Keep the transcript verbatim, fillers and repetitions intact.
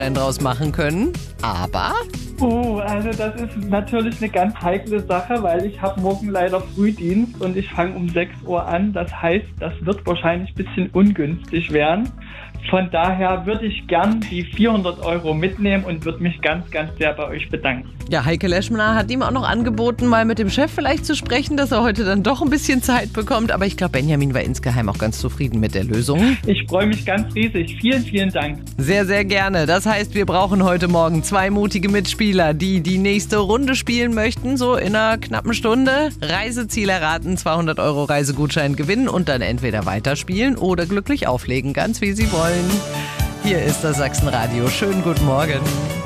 draus machen können. Aber... Oh, also das ist natürlich eine ganz heikle Sache, weil ich habe morgen leider Frühdienst und ich fange um sechs Uhr an. Das heißt, das wird wahrscheinlich ein bisschen ungünstig werden. Von daher würde ich gern die vierhundert Euro mitnehmen und würde mich ganz, ganz sehr bei euch bedanken. Ja, Heike Leschmann hat ihm auch noch angeboten, mal mit dem Chef vielleicht zu sprechen, dass er heute dann doch ein bisschen Zeit bekommt. Aber ich glaube, Benjamin war insgeheim auch ganz zufrieden mit der Lösung. Ich freue mich ganz riesig. Vielen, vielen Dank. Sehr, sehr gerne. Das heißt, wir brauchen heute Morgen zwei mutige Mitspieler, die die nächste Runde spielen möchten, so in einer knappen Stunde. Reiseziel erraten, zweihundert Euro Reisegutschein gewinnen und dann entweder weiterspielen oder glücklich auflegen, ganz wie sie wollen. Hier ist das Sachsenradio. Schönen guten Morgen.